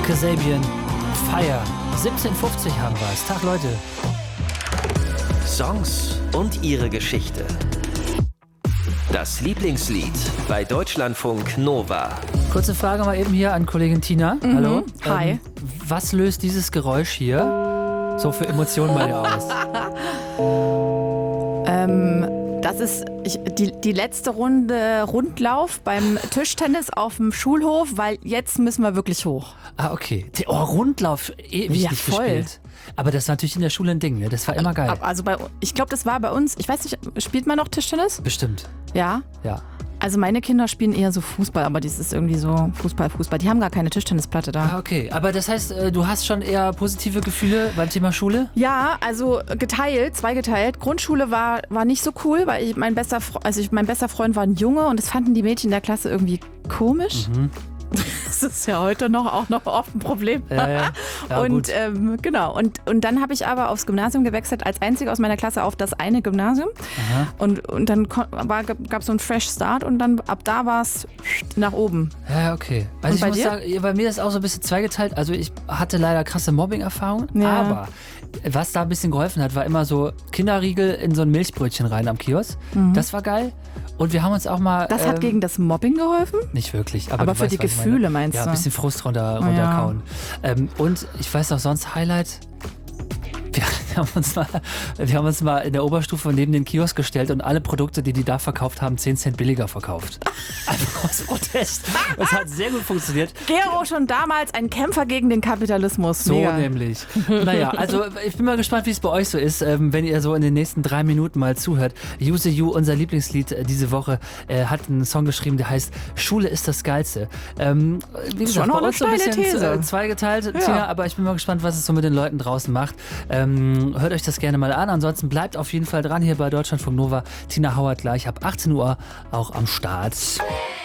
Kasabian, Fire. 17:50 haben wir es. Tag, Leute. Songs und ihre Geschichte. Das Lieblingslied bei Deutschlandfunk Nova. Kurze Frage mal eben hier an Kollegin Tina. Hallo. Hi. Was löst dieses Geräusch hier so für Emotionen bei dir aus? Das ist die letzte Runde Rundlauf beim Tischtennis auf dem Schulhof, weil jetzt müssen wir wirklich hoch. Ah, okay. Rundlauf, ewig Ja, nicht voll. gespielt. Aber das ist natürlich in der Schule ein Ding, ne? Das war immer geil. Also ich glaube, das war bei uns, ich weiß nicht, spielt man noch Tischtennis? Bestimmt, Ja. ja. Also meine Kinder spielen eher so Fußball, aber das ist irgendwie so Fußball. Die haben gar keine Tischtennisplatte da. Ah, okay. Aber das heißt, du hast schon eher positive Gefühle beim Thema Schule? Ja, also zweigeteilt. Grundschule war nicht so cool, weil mein bester Freund war ein Junge und das fanden die Mädchen in der Klasse irgendwie komisch. Das ist ja heute auch noch oft ein Problem. Ja, und gut. genau. Und dann habe ich aber aufs Gymnasium gewechselt, als einzige aus meiner Klasse auf das eine Gymnasium. Aha. Und dann gab es so einen Fresh Start und dann ab da war es nach oben. Ja, okay. Also Und ich bei muss dir? sagen, bei mir ist auch so ein bisschen zweigeteilt. Also ich hatte leider krasse Mobbing-Erfahrungen, Ja. aber was da ein bisschen geholfen hat, war immer so Kinderriegel in so ein Milchbrötchen rein am Kiosk. Das war geil. Und wir haben uns auch mal... Das hat gegen das Mobbing geholfen? Nicht wirklich. Aber Aber du für weißt, die was ich meine. Gefühle meinst Ja, du? ein bisschen Frust runterkauen. Und ich weiß noch, sonst Highlight... Wir haben uns mal in der Oberstufe neben den Kiosk gestellt und alle Produkte, die da verkauft haben, 10 Cent billiger verkauft. Einfach aus Protest. Das hat sehr gut funktioniert. Gero schon damals ein Kämpfer gegen den Kapitalismus. So Mega. nämlich. Naja, also ich bin mal gespannt, wie es bei euch so ist, wenn ihr so in den nächsten 3 Minuten mal zuhört. Use You, unser Lieblingslied diese Woche, hat einen Song geschrieben, der heißt Schule ist das Geilste. Wie gesagt, Schon noch bei eine uns so ein steile bisschen These. zweigeteilt, Tina, aber ich bin mal gespannt, was es so mit den Leuten draußen macht. Hört euch das gerne mal an. Ansonsten bleibt auf jeden Fall dran hier bei Deutschlandfunk Nova. Tina Hauert gleich ab 18 Uhr auch am Start.